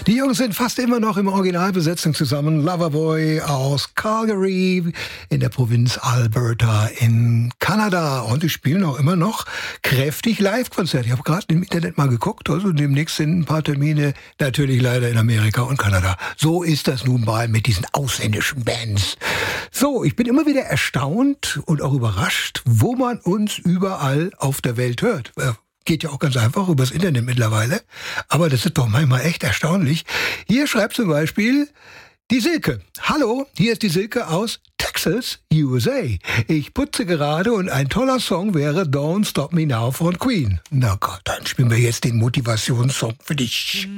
Die Jungs sind fast immer noch im Originalbesetzung zusammen. Loverboy aus Calgary in der Provinz Alberta in Kanada. Und die spielen auch immer noch kräftig Live-Konzerte. Ich habe gerade im Internet mal geguckt. Also demnächst sind ein paar Termine natürlich leider in Amerika und Kanada. So ist das nun mal mit diesen ausländischen Bands. So, ich bin immer wieder erstaunt und auch überrascht, wo man uns überall auf der Welt hört. Geht ja auch ganz einfach übers Internet mittlerweile. Aber das ist doch manchmal echt erstaunlich. Hier schreibt zum Beispiel die Silke. Hallo, hier ist die Silke aus Texas, USA. Ich putze gerade und ein toller Song wäre Don't Stop Me Now von Queen. Na Gott, dann spielen wir jetzt den Motivationssong für dich.